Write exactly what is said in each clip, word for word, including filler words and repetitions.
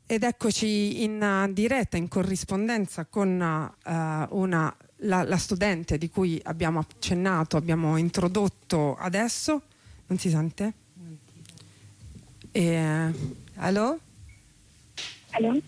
Ed eccoci in diretta, in corrispondenza con uh, una, la, la studente di cui abbiamo accennato, abbiamo introdotto adesso. Non si sente? E, allo? الو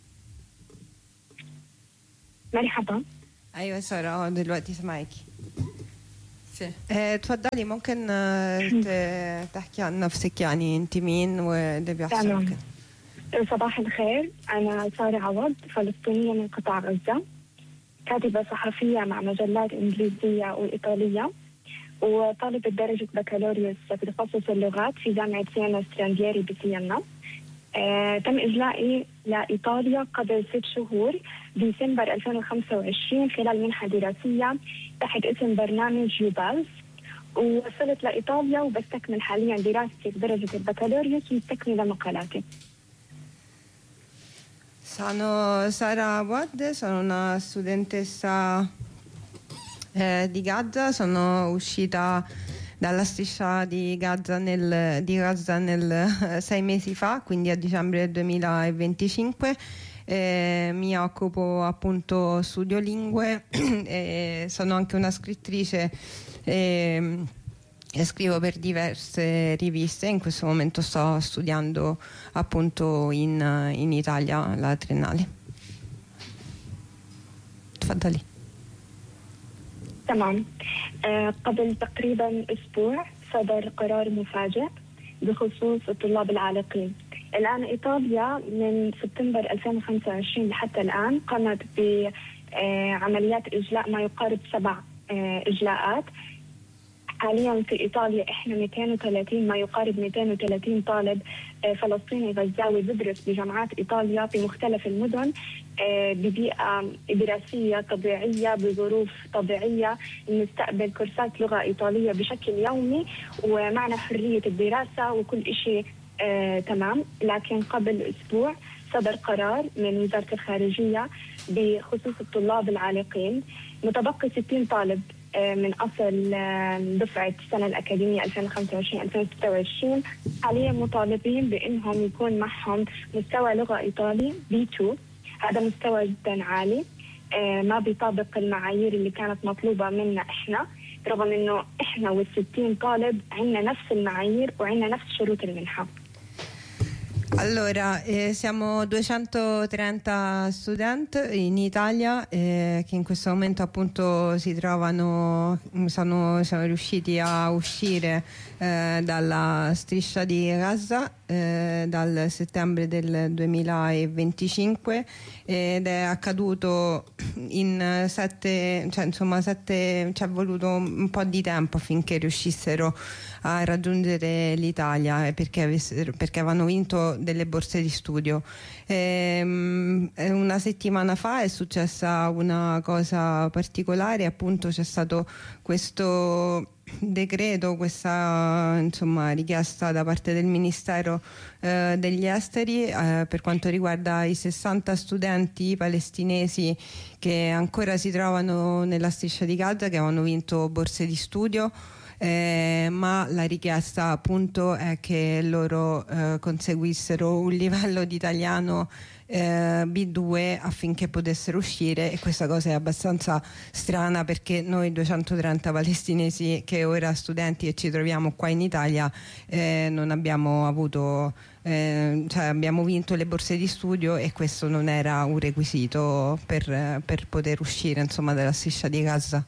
مرحبا. ايوه ساره دلوقتي سامعاكي. سي اه تفضلي ممكن اه تحكي عن نفسك، يعني انت مين واللي بيحصل كده. صباح الخير، انا ساره عوض، فلسطينيه من قطاع غزه، كاتبه صحفيه مع مجلات انجليزيه وايطاليه، وطالبه درجه بكالوريوس في تخصص اللغات في جامعه سيانا سترانديري بسينا. آه، تم إجلائي لإيطاليا قبل ست شهور ديسمبر ألفين وخمسة وعشرين خلال منحة دراسية تحت اسم برنامج يوبالز، ووصلت لإيطاليا وبستكمل حاليا دراستي بدرجة البكالوريوس ومستكملة مقالاتي. Sono Sara Awad, sono una studentessa eh, di Gaza, sono uscita dalla striscia di Gaza nel, di Gaza nel sei mesi fa, quindi a dicembre del duemilaventicinque. Eh, mi occupo appunto studio lingue e sono anche una scrittrice e, e scrivo per diverse riviste. In questo momento sto studiando appunto in, in Italia la triennale. تفضلي. تمام. آه قبل تقريبا أسبوع صدر قرار مفاجئ بخصوص الطلاب العالقين. الآن إيطاليا من سبتمبر ألفين وخمسة وعشرين لحتى الآن قامت بعمليات إجلاء ما يقارب سبع آه إجلاءات. حاليا في إيطاليا إحنا مئتين وثلاثين ما يقارب مئتين وثلاثين طالب آه فلسطيني غزاوي بدرس بجامعات إيطاليا في مختلف المدن ببيئة دراسية طبيعية بظروف طبيعية، نستقبل كورسات لغة إيطالية بشكل يومي ومعنا حرية الدراسة وكل شيء آه تمام. لكن قبل أسبوع صدر قرار من وزارة الخارجية بخصوص الطلاب العالقين. متبقي ستين طالب آه من أصل آه دفعة السنة الأكاديمية ألفين وخمسة وعشرين ألفين وستة وعشرين حاليا مطالبين بأنهم يكون معهم مستوى لغة إيطالي بي تو. هذا مستوى جدا عالي، آه ما بيطابق المعايير اللي كانت مطلوبة منا إحنا، رغم إنه إحنا والستين طالب عنا نفس المعايير وعنا نفس شروط المنحة. Allora, eh, siamo duecentotrenta studenti in Italia eh, che in questo momento appunto si trovano, sono, siamo riusciti a uscire eh, dalla striscia di Gaza eh, dal settembre del duemilaventicinque ed è accaduto in sette, cioè insomma sette, ci è voluto un po' di tempo affinché riuscissero a raggiungere l'Italia perché, avessero, perché avevano vinto delle borse di studio. Ehm, una settimana fa è successa una cosa particolare, appunto c'è stato questo decreto, questa insomma richiesta da parte del Ministero eh, degli Esteri eh, per quanto riguarda i sessanta studenti palestinesi che ancora si trovano nella striscia di Gaza, che avevano vinto borse di studio. Eh, ma la richiesta appunto è che loro eh, conseguissero un livello di italiano eh, B due affinché potessero uscire, e questa cosa è abbastanza strana perché noi duecentotrenta palestinesi che ora studenti e ci troviamo qua in Italia eh, non abbiamo avuto eh, cioè abbiamo vinto le borse di studio e questo non era un requisito per, per poter uscire insomma dalla striscia di Gaza.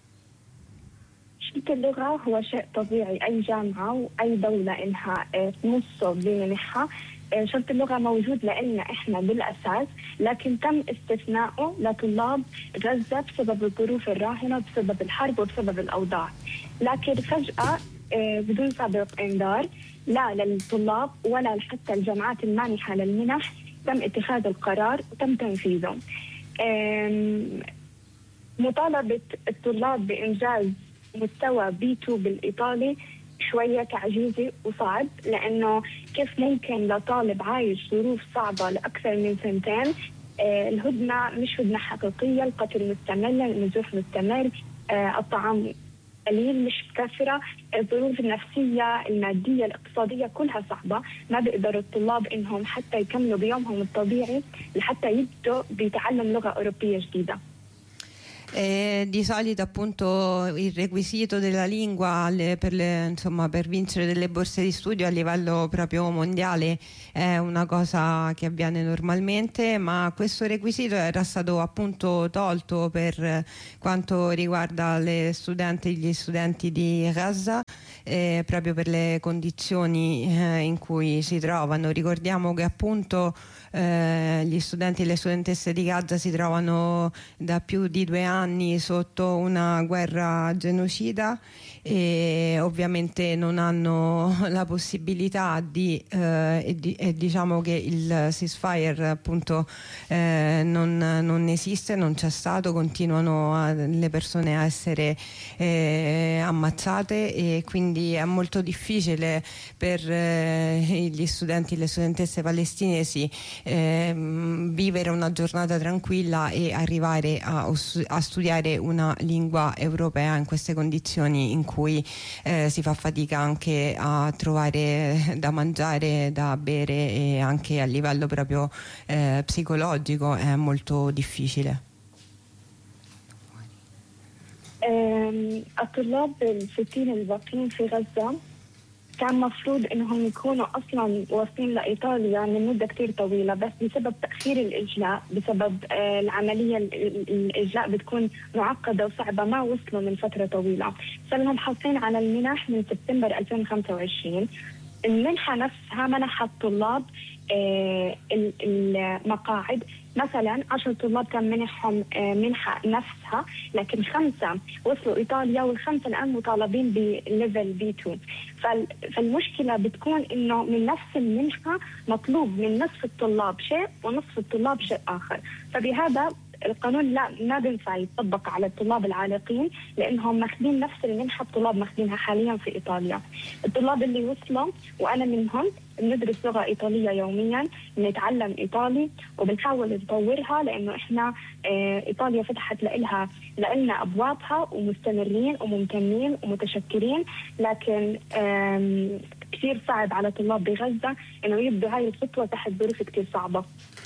شرط اللغة هو شيء طبيعي، أي جامعة وأي دولة إنها تنص بمنحها شرط اللغة موجود لنا إحنا بالأساس، لكن تم استثناؤه لطلاب غزة بسبب الظروف الراهنة بسبب الحرب وبسبب الأوضاع. لكن فجأة بدون سابق إنذار لا للطلاب ولا حتى الجامعات المانحة للمنح تم اتخاذ القرار وتم تنفيذه. مطالبة الطلاب بإنجاز مستوى بي تو بالإيطالي شوية تعجيزي وصعب، لأنه كيف ممكن لطالب عايش ظروف صعبة لأكثر من سنتين آه الهدنة مش هدنة حقيقية، القتل مستمر، النزوح مستمر، آه الطعام قليل مش كثرة. الظروف النفسية المادية الاقتصادية كلها صعبة، ما بيقدروا الطلاب إنهم حتى يكملوا بيومهم الطبيعي لحتى يبدوا بتعلم لغة أوروبية جديدة. Eh, di solito appunto il requisito della lingua le, per, le, insomma, per vincere delle borse di studio a livello proprio mondiale è una cosa che avviene normalmente, ma questo requisito era stato appunto tolto per quanto riguarda le studenti, gli studenti di Gaza, eh, proprio per le condizioni eh, in cui si trovano. Ricordiamo che appunto eh, gli studenti e le studentesse di Gaza si trovano da più di due anni sotto una guerra genocida e ovviamente non hanno la possibilità di, eh, e, di e diciamo che il ceasefire appunto eh, non, non esiste, non c'è stato, continuano a, le persone a essere eh, ammazzate e quindi è molto difficile per eh, gli studenti e le studentesse palestinesi eh, vivere una giornata tranquilla e arrivare a, a studiare una lingua europea in queste condizioni in cui eh, si fa fatica anche a trovare da mangiare, da bere e anche a livello proprio eh, psicologico è molto difficile. الطلاب الستين الباقيين في غزة كان مفروض انهم يكونوا اصلا واصلين لايطاليا من مده كثير طويله، بس بسبب تاخير الاجلاء بسبب آه العمليه الاجلاء بتكون معقده وصعبه ما وصلوا من فتره طويله. صار لهم حاصلين على المنح من سبتمبر ألفين وخمسة وعشرين. المنحه نفسها منحت الطلاب آه المقاعد، مثلا عشر طلاب كان منحهم منحة نفسها، لكن خمسة وصلوا إيطاليا والخمسة الآن مطالبين بليفل بي تو. فالمشكلة بتكون إنه من نفس المنحة مطلوب من نصف الطلاب شيء ونصف الطلاب شيء آخر، فبهذا القانون لا ما بينفع يطبق على الطلاب العالقين لانهم ماخذين نفس المنحه الطلاب ماخذينها حاليا في ايطاليا. الطلاب اللي وصلوا وانا منهم بندرس لغه ايطاليه يوميا، بنتعلم ايطالي وبنحاول نطورها لانه احنا ايطاليا فتحت لها لنا ابوابها ومستمرين وممتنين ومتشكرين، لكن كثير صعب على طلاب بغزه انه يبدوا هاي الخطوه تحت ظروف كثير صعبه.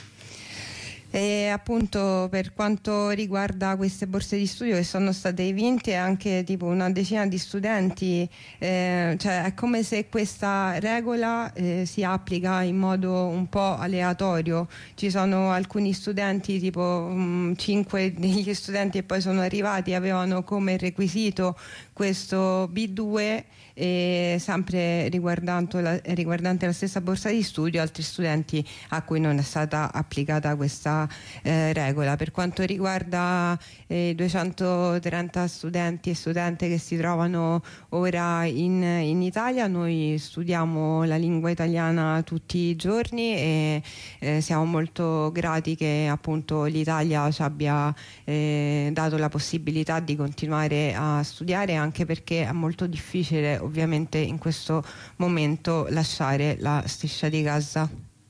E appunto per quanto riguarda queste borse di studio che sono state vinte anche tipo una decina di studenti, eh, cioè è come se questa regola eh, si applica in modo un po' aleatorio. Ci sono alcuni studenti, tipo mh, cinque degli studenti che poi sono arrivati avevano come requisito questo B due e sempre riguardante la, riguardante la stessa borsa di studio altri studenti a cui non è stata applicata questa eh, regola. Per quanto riguarda i eh, duecentotrenta studenti e studente che si trovano ora in, in Italia, noi studiamo la lingua italiana tutti i giorni e eh, siamo molto grati che appunto l'Italia ci abbia eh, dato la possibilità di continuare a studiare, anche perché è molto difficile ovviamente in questo momento lasciare la striscia di Gaza.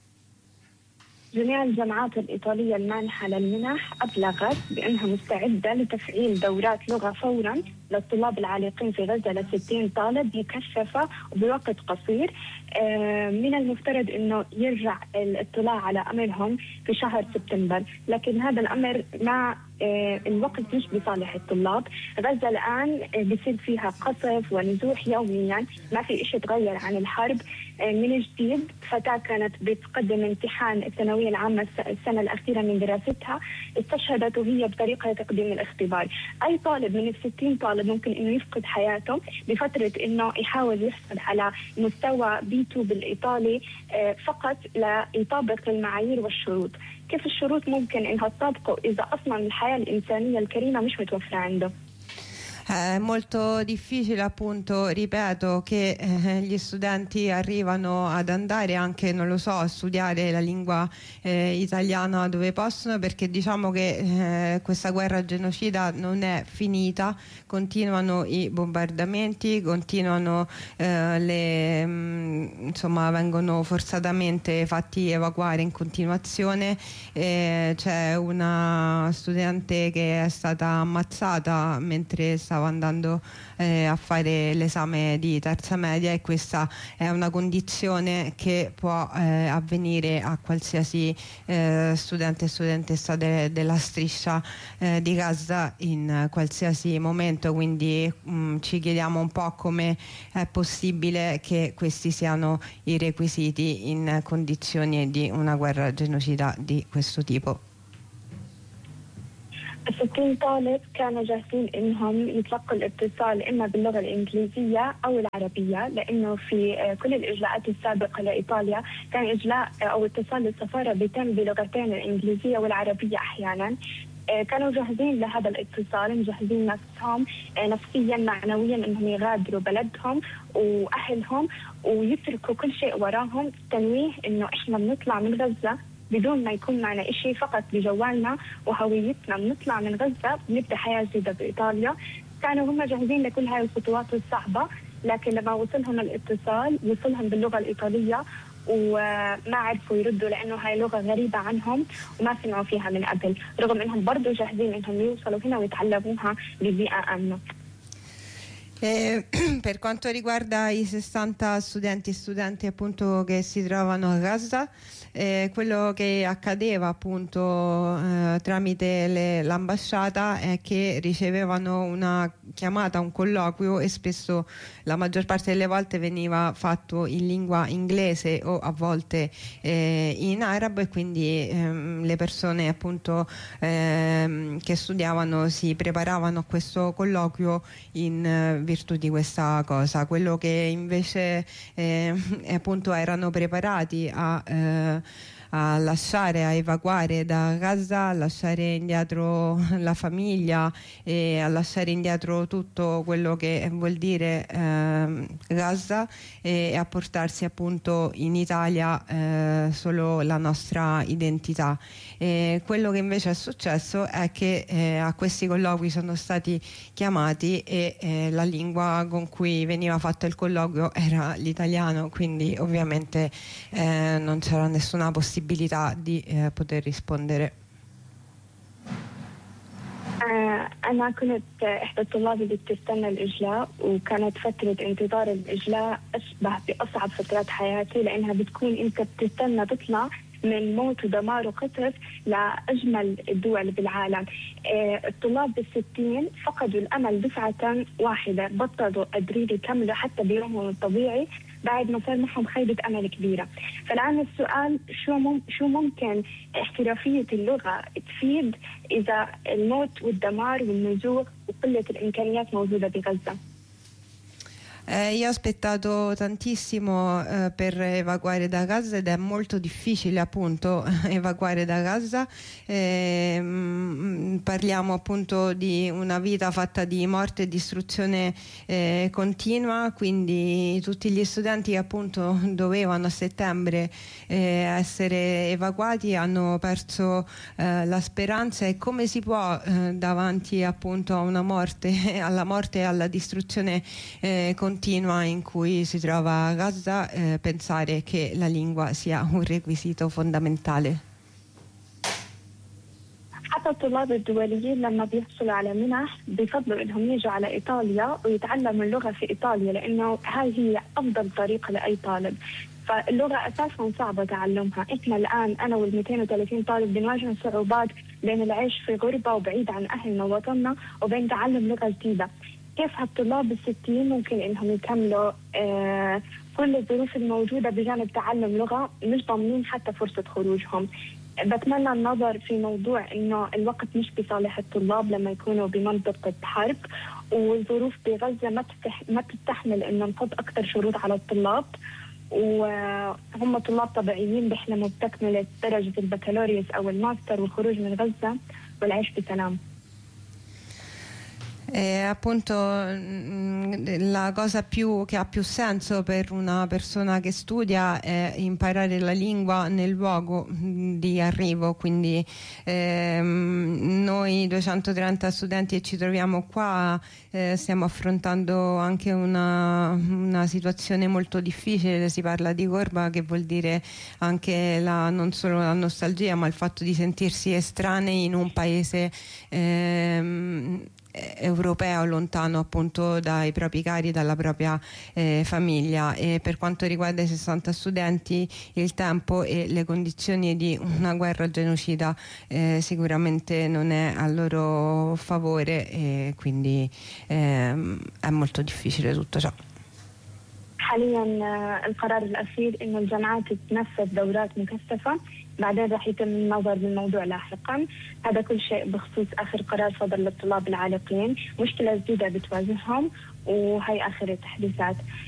جميع الجامعات الإيطالية المانحة للمنح أبلغت بأنها مستعدة لتفعيل دورات لغة فوراً للطلاب العالقين في غزة ل ستين طالب مكثفة وبوقت قصير. من المفترض أنه يرجع الاطلاع على أمرهم في شهر سبتمبر، لكن هذا الأمر مع الوقت مش بصالح الطلاب. غزة الآن بيصير فيها قصف ونزوح يوميا، ما في إشي تغير عن الحرب. من جديد فتاة كانت بتقدم امتحان الثانوية العامة السنة الأخيرة من دراستها استشهدت وهي بطريقة تقديم الاختبار. أي طالب من الستين طالب ممكن إنه يفقد حياته بفترة إنه يحاول يحصل على مستوى بي تو بالإيطالي فقط ليطابق المعايير والشروط. كيف الشروط ممكن إنها تطابقه إذا أصلا الحياة الإنسانية الكريمة مش متوفرة عنده؟ È molto difficile, appunto, ripeto, che eh, gli studenti arrivano ad andare anche, non lo so, a studiare la lingua eh, italiana dove possono, perché diciamo che eh, questa guerra genocida non è finita, continuano i bombardamenti, continuano eh, le mh, insomma vengono forzatamente fatti evacuare in continuazione. Eh, c'è una studente che è stata ammazzata mentre stava stava andando eh, a fare l'esame di terza media, e questa è una condizione che può eh, avvenire a qualsiasi eh, studente e studentessa de- della striscia eh, di Gaza in qualsiasi momento, quindi mh, ci chiediamo un po' come è possibile che questi siano i requisiti in condizioni di una guerra genocida di questo tipo. ستين طالب كانوا جاهزين انهم يتلقوا الاتصال اما باللغه الانجليزيه او العربيه، لانه في كل الاجلاءات السابقه لايطاليا كان اجلاء او اتصال السفاره بيتم بلغتين الانجليزيه والعربيه احيانا. كانوا جاهزين لهذا الاتصال، مجهزين نفسهم نفسيا معنويا انهم يغادروا بلدهم واهلهم ويتركوا كل شيء وراهم. تنويه انه احنا بنطلع من غزه بدون ما يكون معنا إشي، فقط بجوالنا وهويتنا بنطلع من غزة بنبدأ حياة جديدة بإيطاليا. كانوا هم جاهزين لكل هاي الخطوات الصعبة، لكن لما وصلهم الاتصال وصلهم باللغة الإيطالية وما عرفوا يردوا لأنه هاي لغة غريبة عنهم وما سمعوا فيها من قبل، رغم إنهم برضو جاهزين إنهم يوصلوا هنا ويتعلموها ببيئة آمنة. Eh, per quanto riguarda i sessanta studenti e studenti appunto che si trovano a Gaza, eh, quello che accadeva appunto eh, tramite le, l'ambasciata è che ricevevano una chiamata, un colloquio, e spesso la maggior parte delle volte veniva fatto in lingua inglese o a volte eh, in arabo, e quindi ehm, le persone appunto ehm, che studiavano si preparavano a questo colloquio in eh, virtù di questa cosa. Quello che invece eh, appunto erano preparati a eh, a lasciare, a evacuare da Gaza, a lasciare indietro la famiglia e a lasciare indietro tutto quello che vuol dire eh, Gaza, e a portarsi appunto in Italia eh, solo la nostra identità. E quello che invece è successo è che eh, a questi colloqui sono stati chiamati e eh, la lingua con cui veniva fatto il colloquio era l'italiano, quindi ovviamente eh, non c'era nessuna possibilità di eh, poter rispondere. أنا كنت إحدى الطلاب اللي بتستنى الإجلاء، وكانت فترة انتظار الإجلاء أشبه بأصعب فترات حياتي، لأنها بتكون أنت بتستنى تطلع من موت ودمار وقتل لأجمل الدول بالعالم. الطلاب بالستين فقدوا الأمل دفعة واحدة، بطلوا قادرين يكملوا حتى بيومهم الطبيعي بعد ما صار معهم خيبة أمل كبيرة. فالآن السؤال شو مم شو ممكن احترافية اللغة تفيد إذا الموت والدمار والنزوح وقلة الإمكانيات موجودة بغزة؟ Eh, io ho aspettato tantissimo eh, per evacuare da Gaza, ed è molto difficile appunto evacuare da Gaza. Eh, mh, parliamo appunto di una vita fatta di morte e distruzione eh, continua, quindi tutti gli studenti che appunto dovevano a settembre eh, essere evacuati hanno perso eh, la speranza. E come si può eh, davanti appunto a una morte, alla morte e alla distruzione eh, continua in cui si trova Gaza, eh, pensare che la lingua sia un requisito fondamentale. حتى الطلاب الدوليين لما بيحصلوا على منح بيفضلوا انهم يجوا على ايطاليا ويتعلموا اللغه في ايطاليا، لانه هاي هي افضل طريقه لاي طالب. فاللغه اساسا صعبه تعلمها. احنا الان انا وال مئتين وثلاثين طالب بنواجه صعوبات بين العيش في غربه وبعيد عن اهلنا ووطننا وبين تعلم لغه جديده. كيف هالطلاب بالستين ممكن انهم يكملوا آه كل الظروف الموجودة بجانب تعلم لغة، مش ضامنين حتى فرصة خروجهم. بتمنى النظر في موضوع انه الوقت مش بصالح الطلاب لما يكونوا بمنطقة حرب، والظروف بغزة ما تستح ما تستحمل انه نحط اكثر شروط على الطلاب، وهم طلاب طبيعيين بيحلموا بتكملة درجة البكالوريوس او الماستر والخروج من غزة والعيش بسلام. E appunto la cosa più che ha più senso per una persona che studia è imparare la lingua nel luogo di arrivo, quindi ehm, noi duecentotrenta studenti che ci troviamo qua eh, stiamo affrontando anche una, una situazione molto difficile. Si parla di gorba, che vuol dire anche la, non solo la nostalgia, ma il fatto di sentirsi estranei in un paese ehm, europeo lontano appunto dai propri cari, dalla propria eh, famiglia. E per quanto riguarda i sessanta studenti, il tempo e le condizioni di una guerra genocida eh, sicuramente non è a loro favore, e quindi ehm, è molto difficile tutto ciò. حاليا القرار الأخير إنه الجامعات تنفذ دورات مكثفة، بعدين راح يتم النظر بالموضوع لاحقا. هذا كل شيء بخصوص آخر قرار صدر للطلاب العالقين. مشكلة جديدة بتواجههم وهي آخر التحديثات.